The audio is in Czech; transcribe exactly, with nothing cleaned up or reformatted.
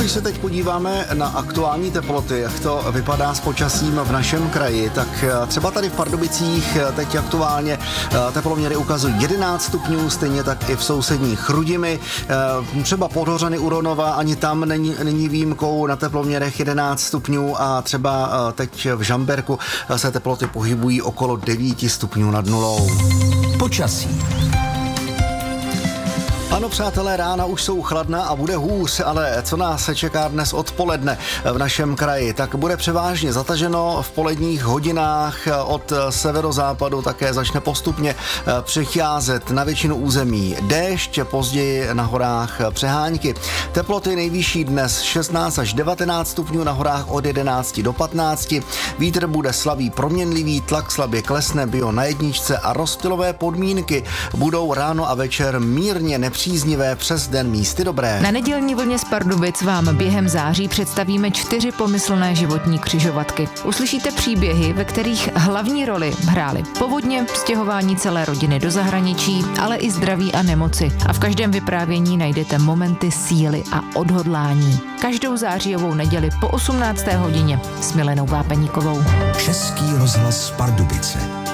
Když se teď podíváme na aktuální teploty, jak to vypadá s počasím v našem kraji, tak třeba tady v Pardubicích teď aktuálně teploměry ukazují jedenáct stupňů, stejně tak i v sousední Chrudimi. Třeba Podhořany u Ronova, ani tam není, není výjimkou, na teploměrech jedenáct stupňů a třeba teď v Žamberku se teploty pohybují okolo devět stupňů nad nulou. Počasí. Ano, přátelé, rána už jsou chladná a bude hůř, ale co nás se čeká dnes odpoledne v našem kraji, tak bude převážně zataženo v poledních hodinách od severozápadu, také začne postupně přicházet na většinu území déšť, později na horách přehánky. Teploty nejvyšší dnes šestnáct až devatenáct stupňů, na horách od jedenáct do patnácti. Vítr bude slabý proměnlivý, tlak slabě klesne, bio na jedničce a rozptylové podmínky budou ráno a večer mírně nepříjemné. Příznivé, přes den místy dobré. Na nedělní vlně z Pardubic vám během září představíme čtyři pomyslné životní křižovatky. Uslyšíte příběhy, ve kterých hlavní roli hrály povodně, stěhování celé rodiny do zahraničí, ale i zdraví a nemoci. A v každém vyprávění najdete momenty síly a odhodlání. Každou zářijovou neděli po osmnácté hodině s Milenou Vápeníkovou. Český rozhlas Pardubice.